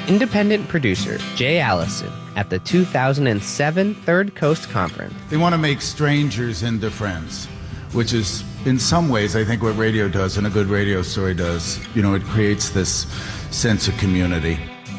Independent producer Jay Allison at the 2007 Third Coast Conference. They want to make strangers into friends, which is, in some ways, I think what radio does and a good radio story does. You know, it creates this sense of community.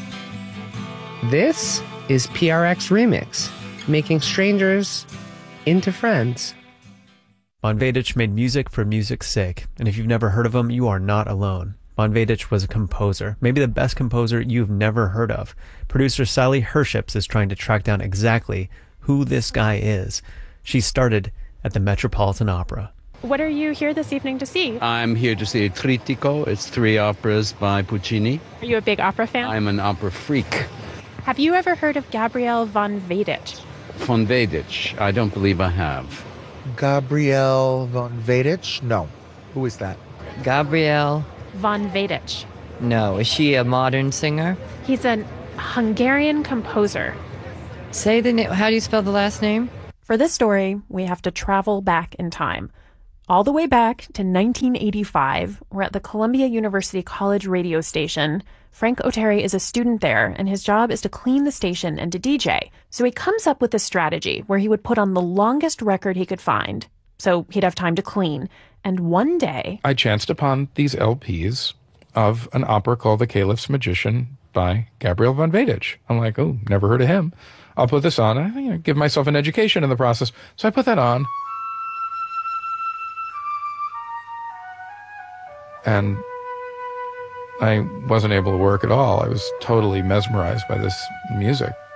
This is PRX Remix, making strangers into friends. Von Veitch made music for music's sake, and if you've never heard of him, you are not alone. Von Veitch was a composer, maybe the best composer you've never heard of. Producer Sally Herships is trying to track down exactly who this guy is. She started at the Metropolitan Opera. What are you here this evening to see? I'm here to see Trittico. It's 3 operas by Puccini. Are you a big opera fan? I'm an opera freak. Have you ever heard of Gabriel von Veitch? Von Veitch, I don't believe I have. Gabriel von Veitch? No. Who is that? Gabriel Von Veitch. No. Is she a modern singer? He's a Hungarian composer. Say the name. How do you spell the last name? For this story, we have to travel back in time. All the way back to 1985, we're at the Columbia University College radio station. Frank Oteri is a student there, and his job is to clean the station and to DJ. So he comes up with a strategy where he would put on the longest record he could find, so he'd have time to clean. And one day, I chanced upon these LPs of an opera called The Caliph's Magician by Gabriel von Veitch. I'm like, oh, never heard of him. I'll put this on. I give myself an education in the process. So I put that on. And I wasn't able to work at all. I was totally mesmerized by this music.